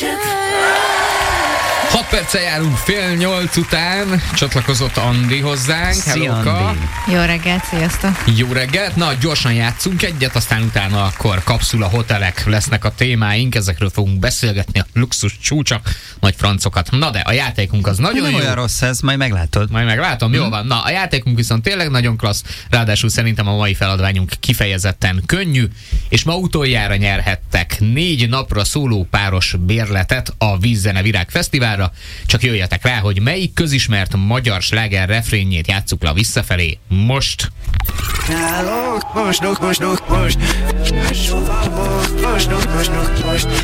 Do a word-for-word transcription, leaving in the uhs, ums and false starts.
hat perccel járunk fél nyolc után, csatlakozott Andi hozzánk. Szia, Andi. Jó reggelt, sziasztok! Jó reggelt, na gyorsan játszunk egyet, aztán utána akkor kapszula hotelek lesznek a témáink, ezekről fogunk beszélgetni, a luxus csúcsak, nagy francokat. Na de a játékunk az nagyon nem jó. olyan rossz ez, majd meglátod. Majd meglátom, jó van. Na, a játékunk viszont tényleg nagyon klassz, ráadásul szerintem a mai feladványunk kifejezetten könnyű, és ma utoljára nyerhettek négy napra szóló páros bérletet a Vízzene Virág Fesztiválra. Csak jöjjetek rá, hogy melyik közismert magyar sláger refrénjét játsszuk le a visszafelé most. Most, most, most, most, most, most, most, most, most, most, most.